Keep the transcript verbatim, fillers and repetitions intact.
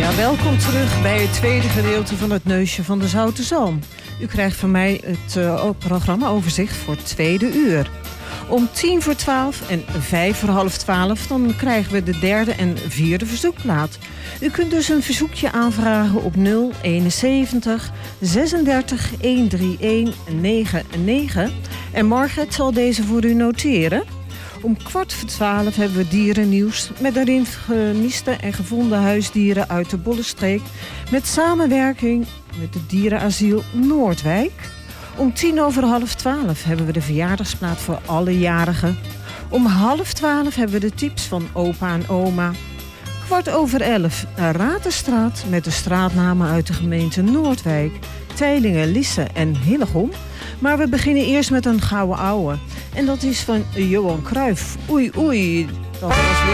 Ja, welkom terug bij het tweede gedeelte van het Neusje van de Zoute Zalm. U krijgt van mij het uh, programmaoverzicht voor het tweede uur. Om tien voor twaalf en vijf voor half twaalf dan krijgen we de derde en vierde verzoekplaat. U kunt dus een verzoekje aanvragen op nul eenenzeventig zesendertig honderdeenendertig negenennegentig. En Margaret zal deze voor u noteren. Om kwart voor twaalf hebben we dierennieuws met daarin gemiste en gevonden huisdieren uit de Bollenstreek met samenwerking met het dierenasiel Noordwijk. Om tien over half twaalf hebben we de verjaardagsplaat voor alle jarigen. Om half twaalf hebben we de tips van opa en oma. Kwart over elf Ratenstraat met de straatnamen uit de gemeente Noordwijk, Teylingen, Lisse en Hillegom. Maar we beginnen eerst met een gouden ouwe. En dat is van Johan Cruijff. Oei, oei. Dat was weer